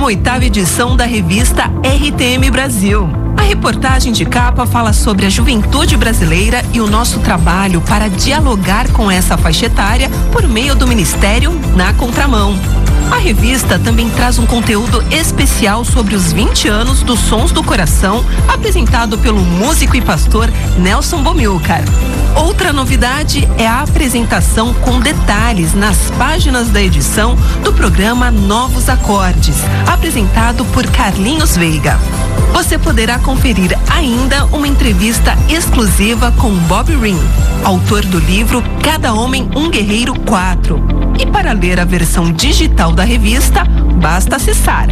18ª edição da revista RTM Brasil. A reportagem de capa fala sobre a juventude brasileira e o nosso trabalho para dialogar com essa faixa etária por meio do Ministério Na Contramão. A revista também traz um conteúdo especial sobre os 20 anos dos Sons do Coração, apresentado pelo músico e pastor Nelson Bomilcar. Outra novidade é a apresentação com detalhes nas páginas da edição do programa Novos Acordes, apresentado por Carlinhos Veiga. Você poderá conferir ainda uma entrevista exclusiva com Bob Ring, autor do livro Cada Homem um Guerreiro 4. E para ler a versão digital da revista, basta acessar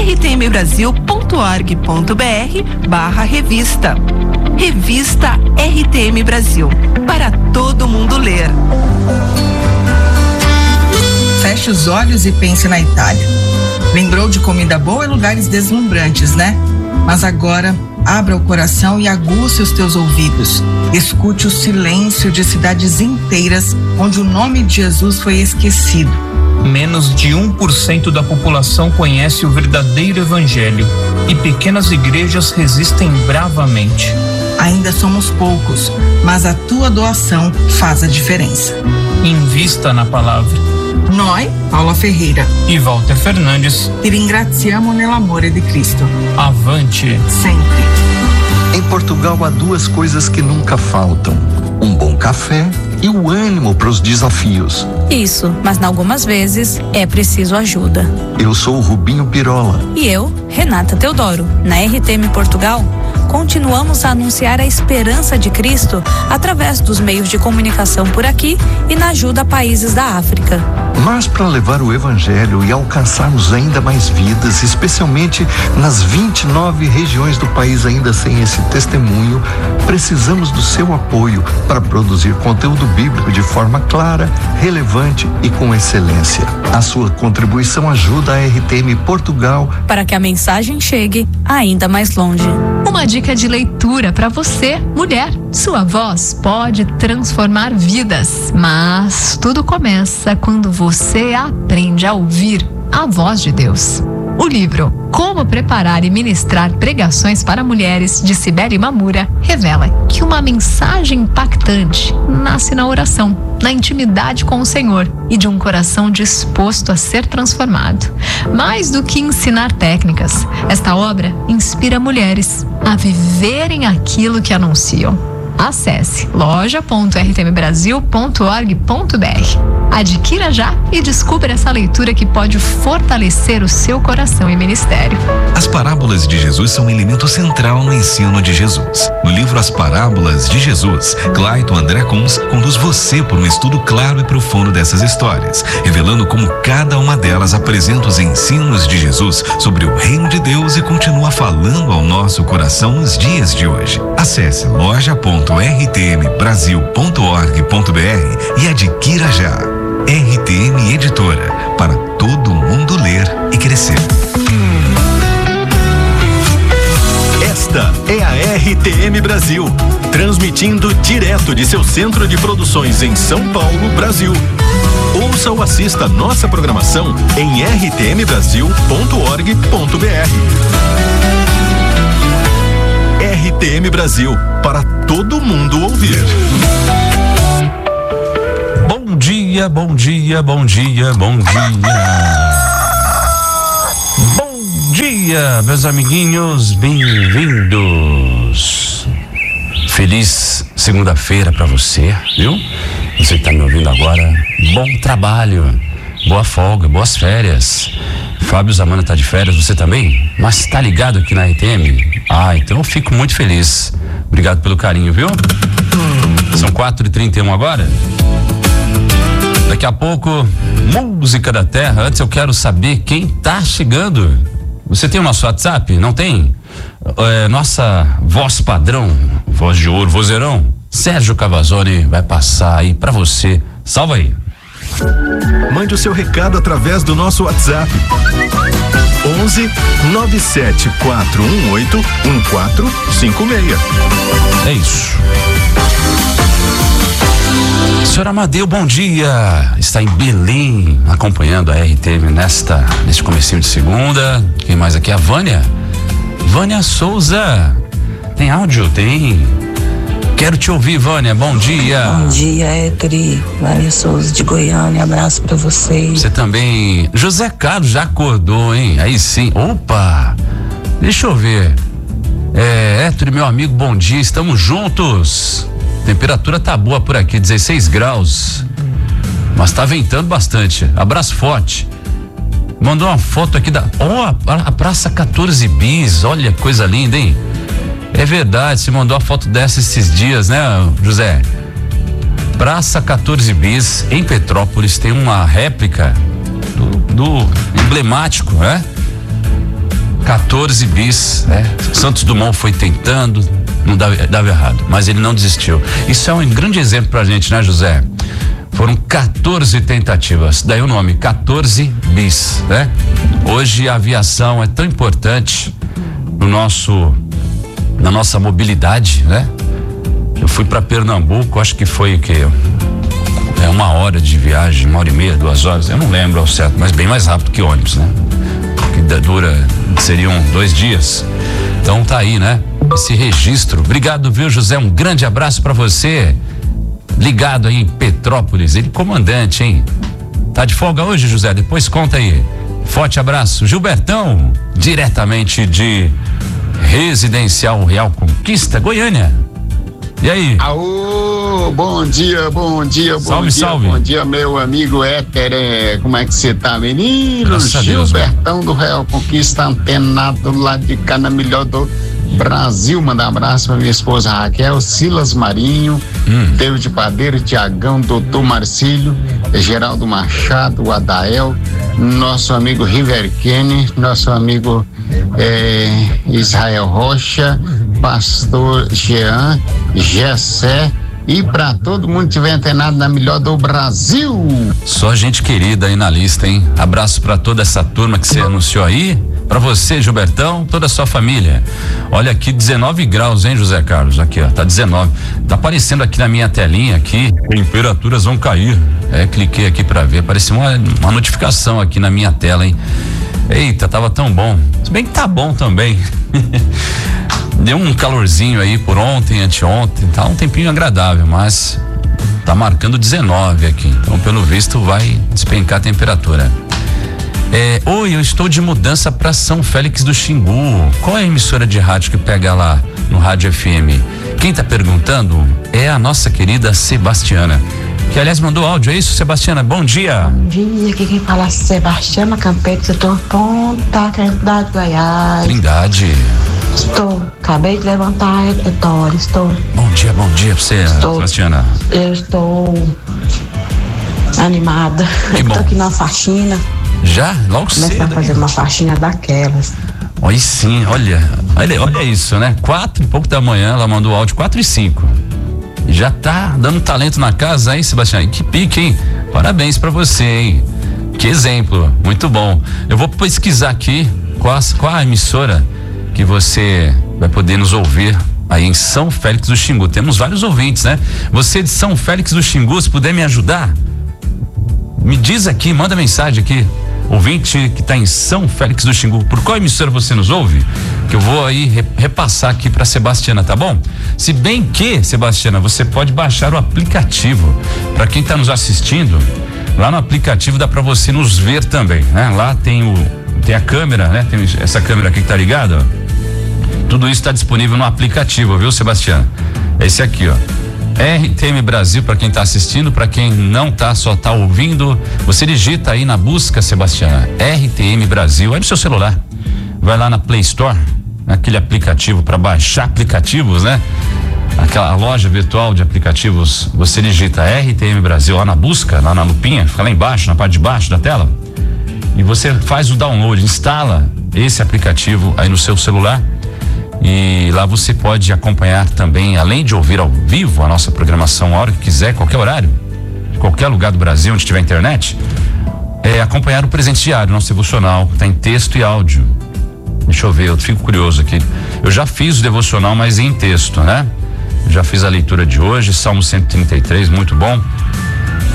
rtmbrasil.org.br/revista. Revista RTM Brasil, para todo mundo ler. Feche os olhos e pense na Itália. Lembrou de comida boa e lugares deslumbrantes, né? Mas agora, abra o coração e aguce os teus ouvidos. Escute o silêncio de cidades inteiras onde o nome de Jesus foi esquecido. Menos de 1% da população conhece o verdadeiro evangelho e pequenas igrejas resistem bravamente. Ainda somos poucos, mas a tua doação faz a diferença. Invista na palavra. Noi, Paula Ferreira e Walter Fernandes, ti ringraziamo nell'amore di Cristo. Avante! Sempre. Em Portugal há duas coisas que nunca faltam: um bom café e o ânimo para os desafios. Isso, mas algumas vezes é preciso ajuda. Eu sou o Rubinho Pirola. E eu, Renata Teodoro. Na RTM Portugal, continuamos a anunciar a esperança de Cristo através dos meios de comunicação por aqui e na ajuda a países da África. Mas para levar o evangelho e alcançarmos ainda mais vidas, especialmente nas 29 regiões do país ainda sem esse testemunho, precisamos do seu apoio para produzir conteúdo bíblico de forma clara, relevante e com excelência. A sua contribuição ajuda a RTM Portugal para que a mensagem chegue ainda mais longe. Uma dica de leitura para você, mulher. Sua voz pode transformar vidas, mas tudo começa quando você aprende a ouvir a voz de Deus. O livro Como Preparar e Ministrar Pregações para Mulheres, de Cibele Mamura, revela que uma mensagem impactante nasce na oração, na intimidade com o Senhor e de um coração disposto a ser transformado. Mais do que ensinar técnicas, esta obra inspira mulheres a viverem aquilo que anunciam. Acesse loja.rtmbrasil.org.br. Adquira já e descubra essa leitura que pode fortalecer o seu coração e ministério. As parábolas de Jesus são um elemento central no ensino de Jesus. No livro As Parábolas de Jesus, Clayton André Kunz conduz você por um estudo claro e profundo dessas histórias, revelando como cada uma delas apresenta os ensinos de Jesus sobre o reino de Deus e continua falando ao nosso coração nos dias de hoje. Acesse loja.rtmbrasil.org.br e adquira já. RTM Editora, para todo mundo ler e crescer. Esta é a RTM Brasil, transmitindo direto de seu centro de produções em São Paulo, Brasil. Ouça ou assista nossa programação em rtmbrasil.org.br. RTM Brasil, para todo mundo ouvir. Bom dia, bom dia, bom dia, bom dia. Bom dia, meus amiguinhos, bem-vindos. Feliz segunda-feira pra você, viu? Você que tá me ouvindo agora, bom trabalho, boa folga, boas férias. Fábio Zamana tá de férias, você também? Mas tá ligado aqui na RTM? Então eu fico muito feliz. Obrigado pelo carinho, viu? São 4h31 agora. Daqui a pouco, música da terra. Antes eu quero saber quem tá chegando. Você tem o nosso WhatsApp? Não tem? Nossa voz padrão, voz de ouro, vozeirão, Sérgio Cavazzoni vai passar aí pra você. Salva aí. Mande o seu recado através do nosso WhatsApp 11 97418 1456. É isso. Senhor Amadeu, bom dia. Está em Belém, acompanhando a RTM neste comecinho de segunda. Quem mais aqui? A Vânia. Vânia Souza. Tem áudio? Tem. Quero te ouvir, Vânia. Bom dia. Bom dia, Etri. Vânia Souza de Goiânia. Abraço pra vocês. Você também. José Carlos já acordou, hein? Aí sim. Opa! Deixa eu ver. Etri, meu amigo, bom dia. Estamos juntos. Temperatura tá boa por aqui, 16 graus. Mas tá ventando bastante. Abraço forte. Mandou uma foto aqui a Praça 14 Bis. Olha, coisa linda, hein? É verdade, você mandou a foto dessa esses dias, né, José? Praça 14 Bis, em Petrópolis, tem uma réplica do emblemático, né? 14 Bis, né? Santos Dumont foi tentando, não dava errado, mas ele não desistiu. Isso é um grande exemplo pra gente, né, José? Foram 14 tentativas, daí o nome, 14 Bis, né? Hoje a aviação é tão importante na nossa mobilidade, né? Eu fui para Pernambuco, acho que foi o quê? 1 hora de viagem, 1h30, 2 horas, eu não lembro ao certo, mas bem mais rápido que ônibus, né? Que seriam 2 dias. Então tá aí, né? Esse registro. Obrigado, viu, José? Um grande abraço para você. Ligado aí em Petrópolis, ele comandante, hein? Tá de folga hoje, José? Depois conta aí. Forte abraço. Gilbertão, diretamente de Residencial Real Conquista, Goiânia. E aí? Aô, bom dia. Salve. Bom dia, meu amigo Éter. Como é que você tá, menino? Gilbertão do Real Conquista, antenado lá de cá na melhor do Brasil. Mandar um abraço pra minha esposa Raquel, Silas Marinho, David Padeiro, Tiagão, Doutor Marcílio, Geraldo Machado, Adael, nosso amigo River Kenny, nosso amigo Israel Rocha, Pastor Jean, Gessé, e pra todo mundo que tiver antenado na melhor do Brasil. Só gente querida aí na lista, hein? Abraço pra toda essa turma que você anunciou aí. Pra você, Gilbertão, toda a sua família. Olha aqui, 19 graus, hein, José Carlos? Aqui, ó, tá 19. Tá aparecendo aqui na minha telinha aqui, temperaturas vão cair. Cliquei aqui pra ver, apareceu uma notificação aqui na minha tela, hein? Eita, tava tão bom. Se bem que tá bom também. Deu um calorzinho aí por ontem, anteontem, tá um tempinho agradável, mas tá marcando 19 aqui. Então, pelo visto, vai despencar a temperatura. Oi, eu estou de mudança para São Félix do Xingu. Qual é a emissora de rádio que pega lá no Rádio FM? Quem tá perguntando é a nossa querida Sebastiana, que aliás mandou áudio, é isso, Sebastiana? Bom dia. Bom dia, aqui quem fala é Sebastiana Campeiro, setor Ponta, Trindade, Goiás. Trindade. Acabei de levantar, Etório, Bom dia pra você, Sebastiana. Eu estou animada. Que bom. Tô aqui na faxina. Já? Logo cedo. Começar a fazer uma faxina daquelas. Aí sim, olha isso, né? 4 e pouco da manhã, ela mandou áudio 4:05. E já tá dando talento na casa, hein, Sebastião? Que pique, hein? Parabéns pra você, hein? Que exemplo, muito bom. Eu vou pesquisar aqui qual a emissora que você vai poder nos ouvir aí em São Félix do Xingu. Temos vários ouvintes, né? Você de São Félix do Xingu, se puder me ajudar, me diz aqui, manda mensagem aqui. Ouvinte que está em São Félix do Xingu, por qual emissora você nos ouve? Que eu vou aí repassar aqui para Sebastiana, tá bom? Se bem que, Sebastiana, você pode baixar o aplicativo. Para quem está nos assistindo, lá no aplicativo dá para você nos ver também, né? Lá tem a câmera, né? Tem essa câmera aqui que tá ligada, ó. Tudo isso está disponível no aplicativo, viu, Sebastiana? É esse aqui, ó. RTM Brasil, para quem tá assistindo, para quem não tá, só tá ouvindo, você digita aí na busca, Sebastiana, RTM Brasil, aí no seu celular, vai lá na Play Store, naquele aplicativo para baixar aplicativos, né? Aquela loja virtual de aplicativos, você digita RTM Brasil lá na busca, lá na lupinha, fica lá embaixo, na parte de baixo da tela, e você faz o download, instala esse aplicativo aí no seu celular. E lá você pode acompanhar também, além de ouvir ao vivo a nossa programação a hora que quiser, qualquer horário, qualquer lugar do Brasil onde tiver internet, acompanhar o Presente Diário, nosso devocional, que está em texto e áudio. Deixa eu ver, eu fico curioso aqui. Eu já fiz o devocional, mas em texto, né? Já fiz a leitura de hoje, Salmo 133, muito bom.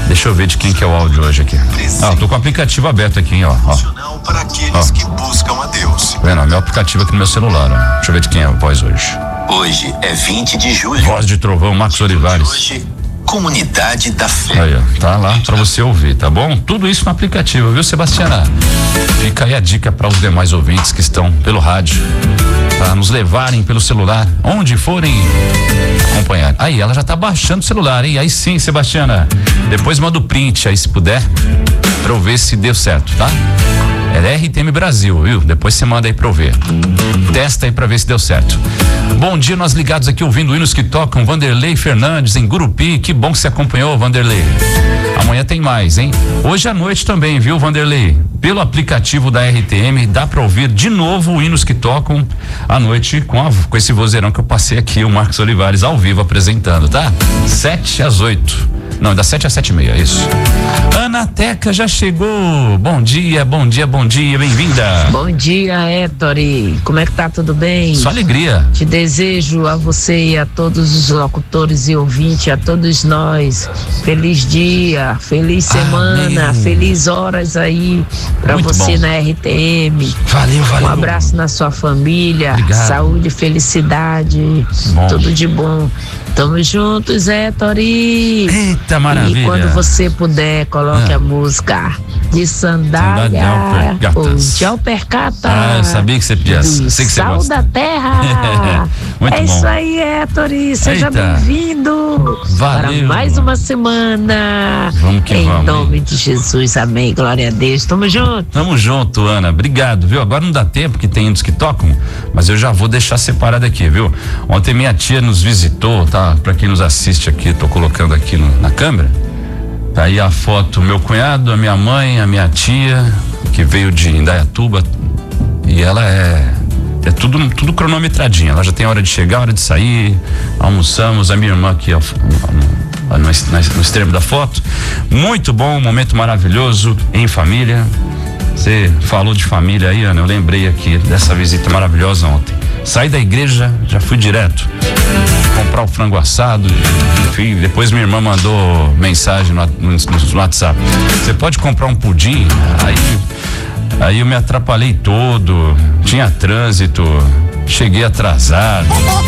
Deixa eu ver de quem que é o áudio hoje aqui. Eu tô com o aplicativo aberto aqui, ó. Para aqueles que buscam a Deus. Vendo, meu aplicativo aqui no meu celular, ó. Deixa eu ver de quem é a voz hoje. Hoje é 20 de julho. Voz de Trovão, Marcos Olivares. Hoje, Comunidade da Fé. Aí, ó, tá lá pra você ouvir, tá bom? Tudo isso no aplicativo, viu, Sebastiana? Fica aí a dica para os demais ouvintes que estão pelo rádio, para nos levarem pelo celular, onde forem acompanhar. Aí, ela já tá baixando o celular, hein? Aí sim, Sebastiana. Depois manda o print aí, se puder, pra eu ver se deu certo, tá? É RTM Brasil, viu? Depois você manda aí pra eu ver. Testa aí pra ver se deu certo. Bom dia, nós ligados aqui ouvindo hinos que tocam. Vanderlei Fernandes em Gurupi. Que bom que você acompanhou, Vanderlei. Amanhã tem mais, hein? Hoje à noite também, viu, Vanderlei? Pelo aplicativo da RTM, dá pra ouvir de novo hinos que tocam à noite com esse vozeirão que eu passei aqui, o Marcos Olivares ao vivo apresentando, tá? 7 às 8. Não, das 7 às 7h30, isso. Ana Teca já chegou. Bom dia, bom dia, bom dia, bem-vinda. Bom dia, Héctori. Como é que tá? Tudo bem? Só alegria. Te desejo a você e a todos os locutores e ouvintes, a todos nós, feliz dia, feliz semana, Amém. Feliz horas aí pra Muito você bom. na RTM. Valeu. Um abraço na sua família. Obrigado. Saúde, felicidade, Bom. tudo de bom. Tamo juntos, Héctori. Eita, maravilha. E quando você puder, coloque a música de sandália ou de alpercata. Eu sabia que você piaça. Sei que você Sal gosta. da terra. Muito é bom. isso aí, Héctori. Seja Eita. bem-vindo para Valeu. mais uma semana. Vamos que em vamos. nome de Jesus, amém. Glória a Deus. Tamo junto. Tamo junto, Ana. Obrigado, viu? Agora não dá tempo que tem hinos que tocam, mas eu já vou deixar separado aqui, viu? Ontem minha tia nos visitou, tá? Pra quem nos assiste aqui, tô colocando aqui na câmera. Tá aí a foto, meu cunhado, a minha mãe, a minha tia, que veio de Indaiatuba, e ela é tudo cronometradinho. Ela já tem hora de chegar, hora de sair. Almoçamos, a minha irmã aqui, ó, no extremo da foto. Muito bom, um momento maravilhoso em família. Você falou de família aí, Ana, eu lembrei aqui dessa visita maravilhosa ontem. Saí da igreja, já fui direto comprar o frango assado, enfim, depois minha irmã mandou mensagem no WhatsApp. Você pode comprar um pudim? Aí eu me atrapalhei todo, tinha trânsito, cheguei atrasado.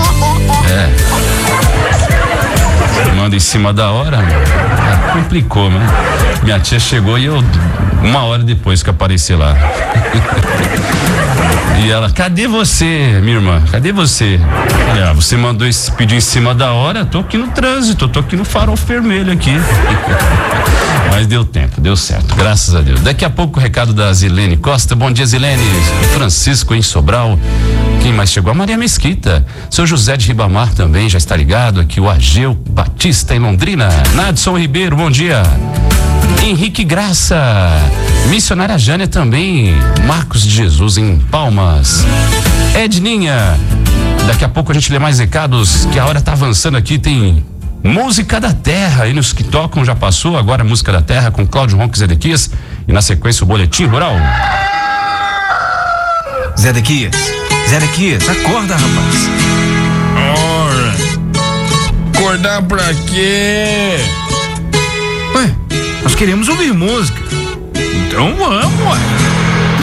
Manda em cima da hora, complicou, né? Minha tia chegou e eu, 1 hora depois que apareci lá. E ela, cadê você, minha irmã? Cadê você? Olha, você mandou esse pedido em cima da hora, tô aqui no trânsito, tô aqui no farol vermelho aqui. Mas deu tempo, deu certo, graças a Deus. Daqui a pouco o recado da Zilene Costa. Bom dia, Zilene. Francisco em Sobral. Quem mais chegou? A Maria Mesquita. Seu José de Ribamar também já está ligado aqui. O Ageu Batista em Londrina. Nadson Ribeiro, bom dia. Henrique Graça, missionária Jânia também, Marcos de Jesus em Palmas, Edninha. Daqui a pouco a gente lê mais recados, que a hora tá avançando aqui. Tem Música da Terra, e nos que tocam já passou, agora Música da Terra com Cláudio Ronques Zedequias, e na sequência o Boletim Rural. Zedequias, acorda, rapaz. Ora, acordar pra quê? Ué, nós queremos ouvir música. Então vamos, ué.